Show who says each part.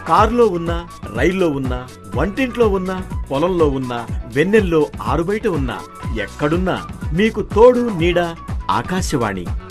Speaker 1: కారులో ఉన్నా, రైల్లో ఉన్నా, వంటింట్లో ఉన్నా, పొలంలో ఉన్నా, వెన్నెల్లో ఆరుబయట ఉన్నా, ఎక్కడున్నా మీకు తోడు నీడ ఆకాశవాణి.